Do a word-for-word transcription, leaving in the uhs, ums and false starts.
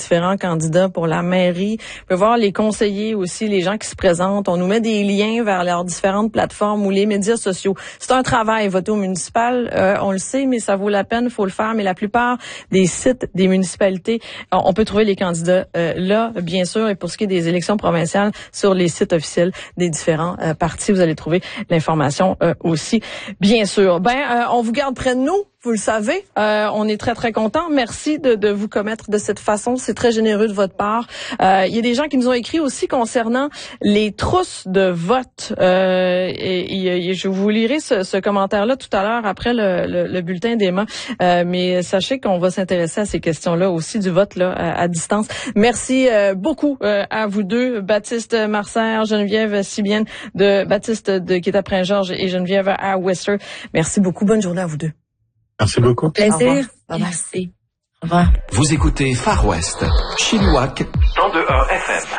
différents candidats pour la mairie. Vous pouvez voir les conseillers aussi, les gens qui se présentent. On nous met des liens vers leurs différentes plateformes ou les médias sociaux. C'est un travail, voter au municipal, euh, on le sait, mais ça vaut la peine, il faut le faire. Mais la plupart des sites des municipalités, on peut trouver les candidats euh, là, bien sûr. Et pour ce qui est des élections provinciales, sur les sites officiels des différents euh, partis, vous allez trouver l'information euh, aussi, bien sûr. Ben, euh, on vous garde près de nous. Vous le savez, euh, on est très, très contents. Merci de, de vous commettre de cette façon. C'est très généreux de votre part. Euh, il y a des gens qui nous ont écrit aussi concernant les trousses de vote. Euh, et, et je vous lirai ce, ce commentaire-là tout à l'heure après le, le, le bulletin d'Emma. Euh, mais sachez qu'on va s'intéresser à ces questions-là aussi du vote là à, à distance. Merci euh, beaucoup euh, à vous deux, Baptiste Marcer, Geneviève Sibienne de Baptiste de qui est à Prince-Georges et Geneviève à Worcester. Merci beaucoup. Bonne journée à vous deux. Merci beaucoup. Plaisir. Merci. Au revoir. Vous écoutez Far West, Chilliwack, cent deux virgule un F M.